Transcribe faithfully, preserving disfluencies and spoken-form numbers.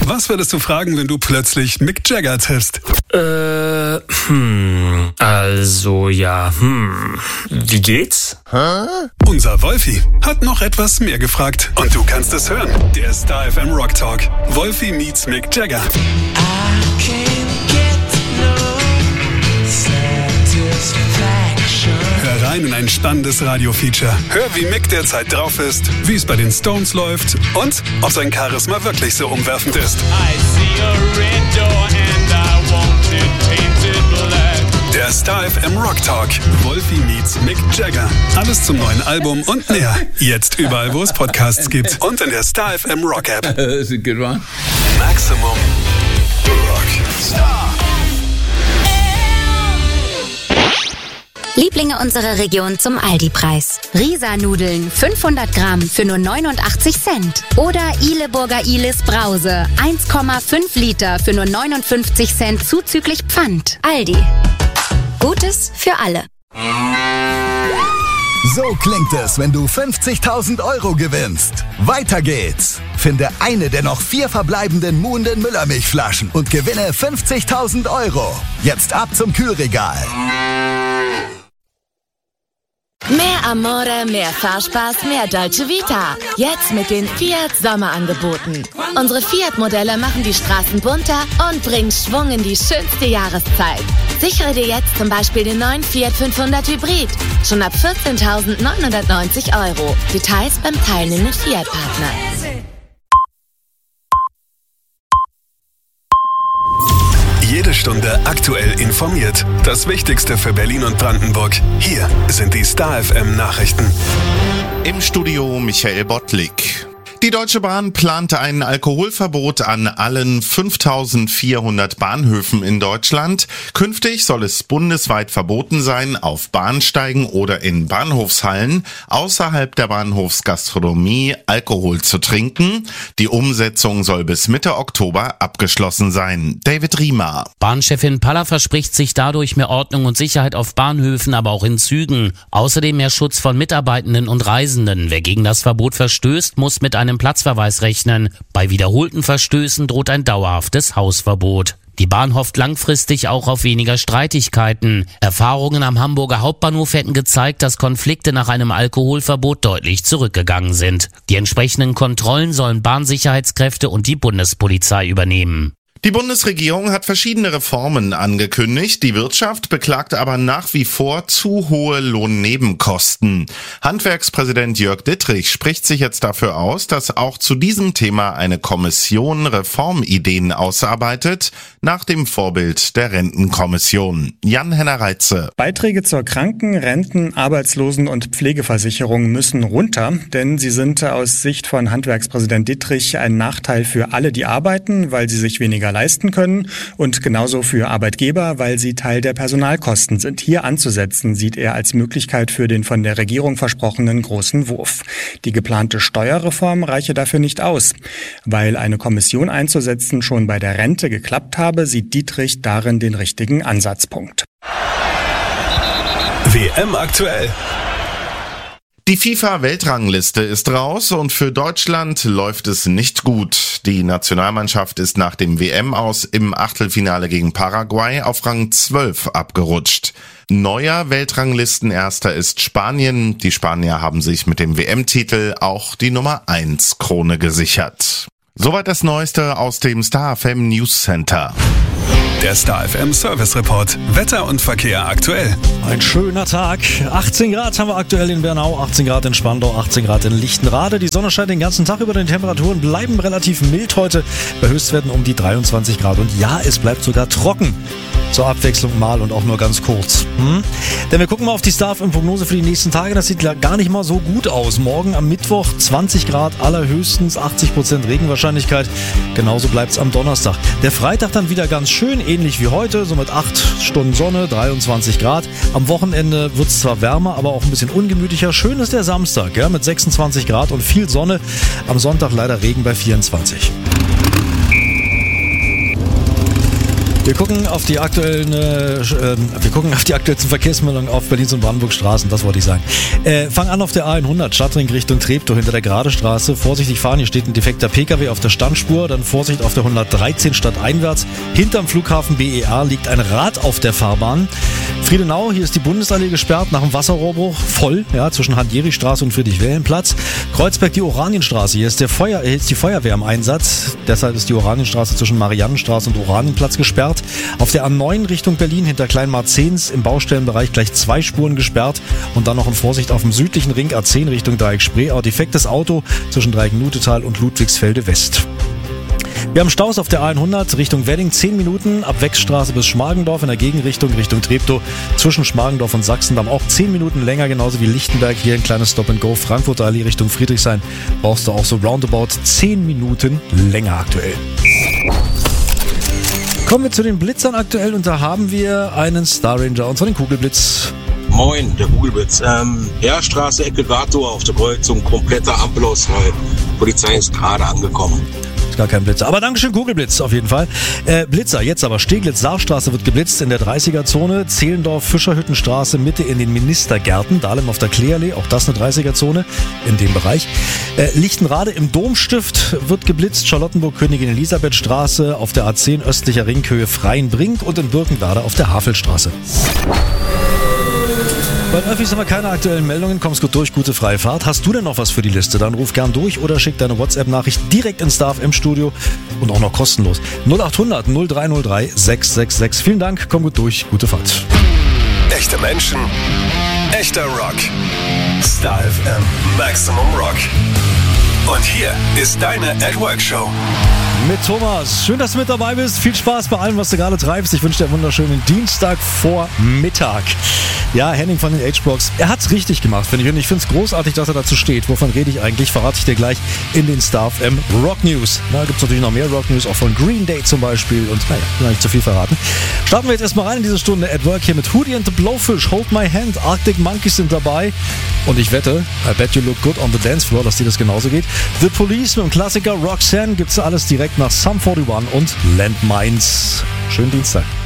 Was würdest du fragen, wenn du plötzlich Mick Jagger triffst? Äh, hm, also ja, hm, wie geht's? Hä? Unser Wolfi hat noch etwas mehr gefragt. Und du kannst es hören. Der Star F M Rock Talk. Wolfi meets Mick Jagger. Hör rein in ein spannendes Radio-Feature. Hör, wie Mick derzeit drauf ist, wie es bei den Stones läuft und ob sein Charisma wirklich so umwerfend ist. Der Star F M Rock Talk. Wolfi meets Mick Jagger. Alles zum neuen Album und mehr. Jetzt überall, wo es Podcasts gibt. Und in der Star F M Rock App. That's a good one. Maximum Rock Star. Lieblinge unserer Region zum Aldi-Preis. Risa-Nudeln fünfhundert Gramm für nur neunundachtzig Cent. Oder Ihleburger Ihles Brause eins Komma fünf Liter für nur neunundfünfzig Cent zuzüglich Pfand. Aldi. Gutes für alle. So klingt es, wenn du fünfzigtausend Euro gewinnst. Weiter geht's. Finde eine der noch vier verbleibenden Muhnden Müllermilchflaschen und gewinne fünfzigtausend Euro. Jetzt ab zum Kühlregal. Mehr Amore, mehr Fahrspaß, mehr Dolce Vita. Jetzt mit den Fiat Sommerangeboten. Unsere Fiat-Modelle machen die Straßen bunter und bringen Schwung in die schönste Jahreszeit. Sichere dir jetzt zum Beispiel den neuen Fiat fünfhundert Hybrid. Schon ab vierzehntausendneunhundertneunzig Euro. Details beim teilnehmenden Fiat-Partner. Jede Stunde aktuell informiert. Das Wichtigste für Berlin und Brandenburg. Hier sind die Star F M Nachrichten. Im Studio Michael Bottlik. Die Deutsche Bahn plante ein Alkoholverbot an allen fünftausendvierhundert Bahnhöfen in Deutschland. Künftig soll es bundesweit verboten sein, auf Bahnsteigen oder in Bahnhofshallen außerhalb der Bahnhofsgastronomie Alkohol zu trinken. Die Umsetzung soll bis Mitte Oktober abgeschlossen sein. David Riemer. Bahnchefin Paller verspricht sich dadurch mehr Ordnung und Sicherheit auf Bahnhöfen, aber auch in Zügen. Außerdem mehr Schutz von Mitarbeitenden und Reisenden. Wer gegen das Verbot verstößt, muss mit einem Platzverweis rechnen. Bei wiederholten Verstößen droht ein dauerhaftes Hausverbot. Die Bahn hofft langfristig auch auf weniger Streitigkeiten. Erfahrungen am Hamburger Hauptbahnhof hätten gezeigt, dass Konflikte nach einem Alkoholverbot deutlich zurückgegangen sind. Die entsprechenden Kontrollen sollen Bahnsicherheitskräfte und die Bundespolizei übernehmen. Die Bundesregierung hat verschiedene Reformen angekündigt. Die Wirtschaft beklagt aber nach wie vor zu hohe Lohnnebenkosten. Handwerkspräsident Jörg Dittrich spricht sich jetzt dafür aus, dass auch zu diesem Thema eine Kommission Reformideen ausarbeitet, nach dem Vorbild der Rentenkommission. Jan-Henner Reitze. Beiträge zur Kranken-, Renten-, Arbeitslosen- und Pflegeversicherung müssen runter, denn sie sind aus Sicht von Handwerkspräsident Dittrich ein Nachteil für alle, die arbeiten, weil sie sich weniger leisten können und genauso für Arbeitgeber, weil sie Teil der Personalkosten sind. Hier anzusetzen, sieht er als Möglichkeit für den von der Regierung versprochenen großen Wurf. Die geplante Steuerreform reiche dafür nicht aus. Weil eine Kommission einzusetzen schon bei der Rente geklappt habe, sieht Dittrich darin den richtigen Ansatzpunkt. W M aktuell. Die FIFA-Weltrangliste ist raus und für Deutschland läuft es nicht gut. Die Nationalmannschaft ist nach dem W M-Aus im Achtelfinale gegen Paraguay auf Rang zwölf abgerutscht. Neuer Weltranglistenerster ist Spanien. Die Spanier haben sich mit dem W M-Titel auch die Nummer eins Krone gesichert. Soweit das Neueste aus dem Star F M News Center. Der Star F M Service Report. Wetter und Verkehr aktuell. Ein schöner Tag. achtzehn Grad haben wir aktuell in Bernau, achtzehn Grad in Spandau, achtzehn Grad in Lichtenrade. Die Sonne scheint den ganzen Tag über, den Temperaturen bleiben relativ mild heute. Bei Höchstwerten um die dreiundzwanzig Grad. Und ja, es bleibt sogar trocken. Zur Abwechslung mal und auch nur ganz kurz. Hm? Denn wir gucken mal auf die Star F M-Prognose für die nächsten Tage. Das sieht gar nicht mal so gut aus. Morgen am Mittwoch zwanzig Grad, allerhöchstens achtzig Prozent Regenwahrscheinlichkeit. Genauso bleibt es am Donnerstag. Der Freitag dann wieder ganz schön, ähnlich wie heute, so mit acht Stunden Sonne, dreiundzwanzig Grad. Am Wochenende wird es zwar wärmer, aber auch ein bisschen ungemütlicher. Schön ist der Samstag, ja, mit sechsundzwanzig Grad und viel Sonne. Am Sonntag leider Regen bei vierundzwanzig. Wir gucken auf die aktuellen, äh, wir gucken auf die aktuellen Verkehrsmeldungen auf Berlins und Brandenburg Straßen, das wollte ich sagen. Äh, fang an auf der A hundert, Stadtring Richtung Treptow hinter der Gradestraße. Vorsichtig fahren, hier steht ein defekter P K W auf der Standspur. Dann Vorsicht auf der hundertdreizehn stadteinwärts. Hinterm Flughafen B E R liegt ein Rad auf der Fahrbahn. Friedenau, hier ist die Bundesallee gesperrt nach dem Wasserrohrbruch. Voll, ja, zwischen Hans-Jehrig-Straße und Friedrich-Wilhelm-Platz. Kreuzberg, die Oranienstraße, hier ist, der Feuer, hier ist die Feuerwehr im Einsatz. Deshalb ist die Oranienstraße zwischen Mariannenstraße und Oranienplatz gesperrt. Auf der A neun Richtung Berlin hinter Kleinmarzens im Baustellenbereich gleich zwei Spuren gesperrt. Und dann noch in Vorsicht auf dem südlichen Ring A zehn Richtung Dreieck Spreeau. Defektes Auto zwischen Dreieck Nutetal und Ludwigsfelde West. Wir haben Staus auf der A hundert Richtung Wedding, zehn Minuten, ab Wechsstraße bis Schmargendorf, in der Gegenrichtung Richtung Treptow, zwischen Schmargendorf und Sachsendamm auch zehn Minuten länger, genauso wie Lichtenberg, hier ein kleines Stop-and-Go, Frankfurter Allee Richtung Friedrichshain, brauchst du auch so roundabout zehn Minuten länger aktuell. Kommen wir zu den Blitzern aktuell und da haben wir einen Star Ranger und zwar den Kugelblitz. Moin, der Kugelblitz. Ähm, Heerstraße, Äquator auf der Kreuzung, kompletter Ampelausfall. Polizei ist gerade angekommen. Ist gar kein Blitzer. Aber Dankeschön, Kugelblitz auf jeden Fall. Äh, Blitzer, jetzt aber. Steglitz-Saarstraße wird geblitzt in der dreißiger-Zone. Zehlendorf, Fischerhüttenstraße, Mitte in den Ministergärten. Dahlem auf der Kleeallee, auch das eine dreißiger-Zone in dem Bereich. Äh, Lichtenrade im Domstift wird geblitzt. Charlottenburg, Königin Elisabeth-Straße auf der A zehn, östlicher Ringhöhe Freienbrink und in Birkenwerder auf der Havelstraße. Bei den Öffis haben wir keine aktuellen Meldungen. Kommst gut durch, gute freie Fahrt. Hast du denn noch was für die Liste? Dann ruf gern durch oder schick deine WhatsApp-Nachricht direkt ins Star F M-Studio und auch noch kostenlos. null acht hundert null drei null drei sechs sechs sechs. Vielen Dank, komm gut durch, gute Fahrt. Echte Menschen, echter Rock. Star F M Maximum Rock. Und hier ist deine At Work Show. Mit Thomas. Schön, dass du mit dabei bist. Viel Spaß bei allem, was du gerade treibst. Ich wünsche dir einen wunderschönen Dienstagvormittag. Ja, Henning von den H-Blocks. Er hat's richtig gemacht, finde ich. Und ich finde es großartig, dass er dazu steht. Wovon rede ich eigentlich? Verrate ich dir gleich in den Star F M Rock News. Da gibt es natürlich noch mehr Rock News, auch von Green Day zum Beispiel. Und naja, will nicht zu viel verraten. Starten wir jetzt erstmal rein in diese Stunde At Work hier mit Hootie and the Blowfish, Hold My Hand, Arctic Monkeys sind dabei. Und ich wette, I bet you look good on the dance floor, dass dir das genauso geht. The Police mit dem Klassiker Roxanne gibt's alles direkt nach Sum forty-one und Landmines. Schönen Dienstag.